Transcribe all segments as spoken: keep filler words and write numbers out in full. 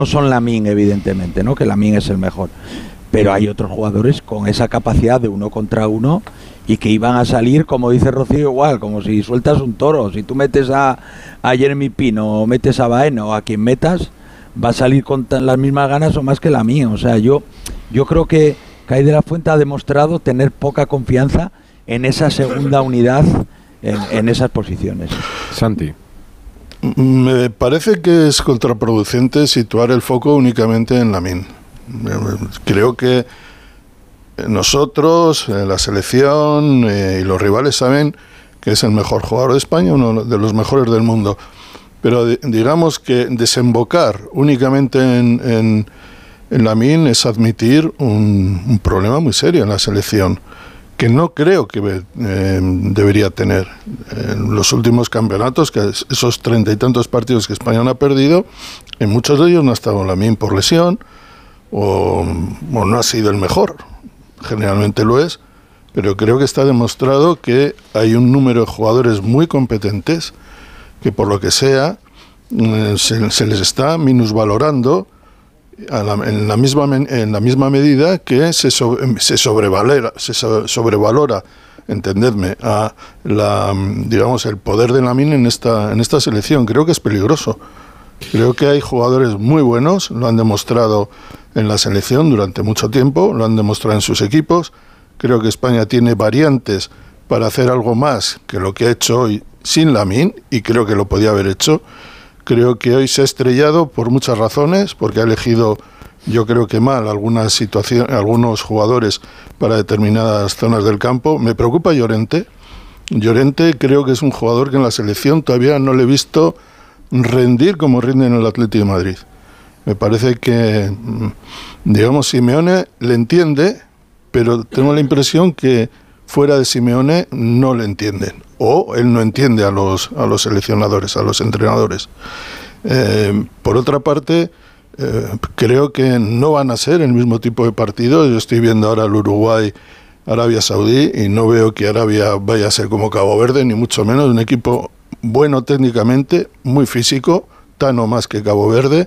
no son Lamine, evidentemente, ¿no? Que Lamine es el mejor. Pero hay otros jugadores con esa capacidad de uno contra uno y que iban a salir, como dice Rocío, igual, como si sueltas un toro. Si tú metes a, a Jeremy Pino o metes a Baena o a quien metas, va a salir con las mismas ganas o más que Lamine. O sea, yo, yo creo que Kai de la Fuente ha demostrado tener poca confianza en esa segunda unidad en, en esas posiciones. Santi. Me parece que es contraproducente situar el foco únicamente en Lamine. Creo que nosotros, la selección eh, y los rivales saben que es el mejor jugador de España, uno de los mejores del mundo. Pero de, digamos que desembocar únicamente en, en, en Lamine es admitir un, un problema muy serio en la selección, que no creo que eh, debería tener. En los últimos campeonatos, que esos treinta y tantos partidos que España no ha perdido, en muchos de ellos no ha estado Lamine por lesión, o, o no ha sido el mejor, generalmente lo es, pero creo que está demostrado que hay un número de jugadores muy competentes que por lo que sea eh, se, se les está minusvalorando a la, en, la misma, en la misma medida que se, sobre, se, sobrevalora, se sobrevalora, entendedme, a la, digamos, el poder de Lamine en esta, en esta selección. Creo que es peligroso. Creo que hay jugadores muy buenos, lo han demostrado en la selección durante mucho tiempo, lo han demostrado en sus equipos. Creo que España tiene variantes para hacer algo más que lo que ha hecho hoy sin Lamine, y creo que lo podía haber hecho. Creo que hoy se ha estrellado por muchas razones, porque ha elegido, yo creo que mal, algunas situaciones, algunos jugadores para determinadas zonas del campo. Me preocupa Llorente. Llorente creo que es un jugador que en la selección todavía no le he visto rendir como rinde en el Atlético de Madrid. Me parece que, digamos, Simeone le entiende, pero tengo la impresión que fuera de Simeone no le entienden, o él no entiende a los, a los seleccionadores, a los entrenadores. Eh, por otra parte, eh, creo que no van a ser el mismo tipo de partidos. Yo estoy viendo ahora el Uruguay, Arabia Saudí, y no veo que Arabia vaya a ser como Cabo Verde, ni mucho menos. Un equipo bueno técnicamente, muy físico, tan o más que Cabo Verde,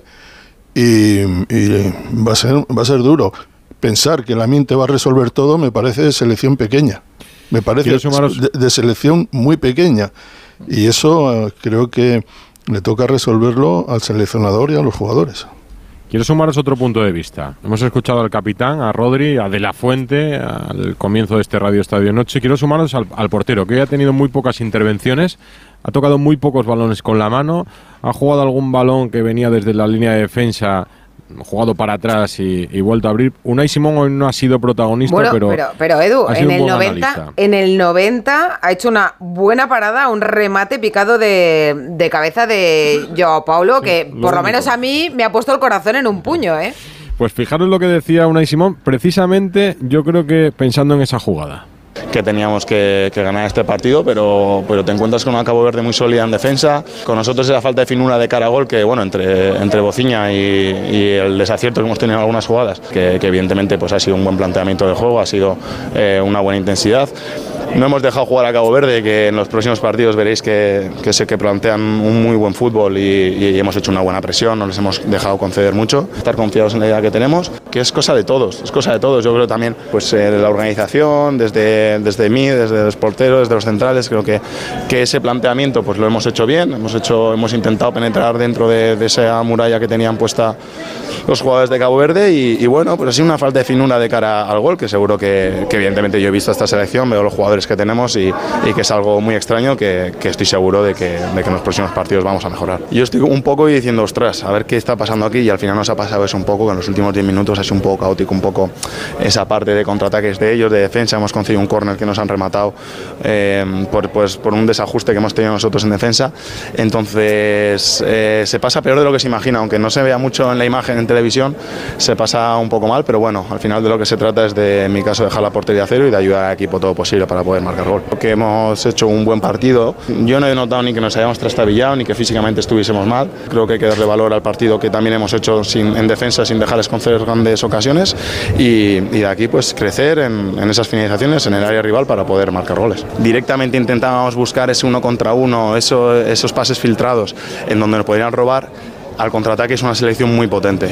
y, y va a ser, va a ser duro. Pensar que Lamine te va a resolver todo me parece de selección pequeña, me parece de, de selección muy pequeña, y eso uh, creo que le toca resolverlo al seleccionador y a los jugadores. Quiero sumaros otro punto de vista. Hemos escuchado al capitán, a Rodri, a De la Fuente, al comienzo de este Radio Estadio Noche. Quiero sumaros al, al portero, que hoy ha tenido muy pocas intervenciones, ha tocado muy pocos balones con la mano, ha jugado algún balón que venía desde la línea de defensa, jugado para atrás y, y vuelto a abrir. Unai Simón hoy no ha sido protagonista, bueno, pero, pero, pero Edu, en el, noventa, en el noventa ha hecho una buena parada, un remate picado de, de cabeza de Joao Paulo, que sí, por lo, lo menos a mí me ha puesto el corazón en un puño, ¿eh? Pues fijaros lo que decía Unai Simón, precisamente yo creo que pensando en esa jugada. Que teníamos que, que ganar este partido, pero, pero te encuentras con una Cabo Verde muy sólida en defensa. Con nosotros esa falta de finura de cara a gol, que bueno, entre, entre Bociña y, y el desacierto que hemos tenido en algunas jugadas, que, que evidentemente pues ha sido un buen planteamiento de juego, ha sido eh, una buena intensidad. No hemos dejado jugar a Cabo Verde, que en los próximos partidos veréis que, que sé que plantean un muy buen fútbol, y, y hemos hecho una buena presión, no les hemos dejado conceder mucho. Estar confiados en la idea que tenemos, que es cosa de todos, es cosa de todos. Yo creo también pues eh, la organización, desde, desde mí, desde los porteros, desde los centrales, creo que, que ese planteamiento pues lo hemos hecho bien, hemos, hecho, hemos intentado penetrar dentro de, de esa muralla que tenían puesta los jugadores de Cabo Verde, y, y bueno, pues ha sido una falta de finura de cara al gol, que seguro que, que evidentemente yo he visto esta selección, veo los jugadores que tenemos, y, y que es algo muy extraño, que, que estoy seguro de que, de que en los próximos partidos vamos a mejorar. Yo estoy un poco diciendo, ostras, a ver qué está pasando aquí, y al final nos ha pasado eso un poco, que en los últimos diez minutos ha sido un poco caótico, un poco esa parte de contraataques de ellos, de defensa. Hemos conseguido un córner que nos han rematado eh, por, pues, por un desajuste que hemos tenido nosotros en defensa. Entonces eh, se pasa peor de lo que se imagina, aunque no se vea mucho en la imagen en televisión, se pasa un poco mal, pero bueno, al final de lo que se trata es de, en mi caso, dejar la portería a cero y de ayudar al equipo todo posible para poder marcar gol. Que hemos hecho un buen partido. Yo no he notado ni que nos hayamos trastabillado, ni que físicamente estuviésemos mal. Creo que hay que darle valor al partido que también hemos hecho sin, en defensa, sin dejarles conceder grandes ocasiones, y, y de aquí pues crecer en, en esas finalizaciones en el área rival para poder marcar goles. Directamente intentábamos buscar ese uno contra uno, eso, esos pases filtrados en donde nos podrían robar. Al contraataque es una selección muy potente.